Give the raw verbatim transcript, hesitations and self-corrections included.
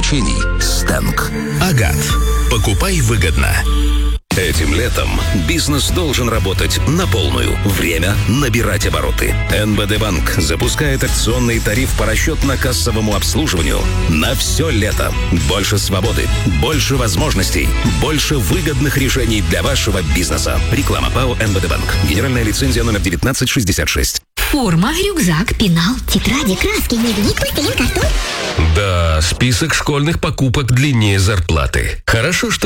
развлечений «Стэнк». Агат. Покупай выгодно. Этим летом бизнес должен работать на полную. Время набирать обороты. эн бэ дэ Банк запускает акционный тариф по расчетно-кассовому обслуживанию на все лето. Больше свободы, больше возможностей, больше выгодных решений для вашего бизнеса. Реклама ПАО эн бэ дэ Банк. Генеральная лицензия номер девятнадцать шестьдесят шесть. Форма, рюкзак, пенал, тетради, краски, дневник, пластилин, картон. Да, список школьных покупок длиннее зарплаты. Хорошо, что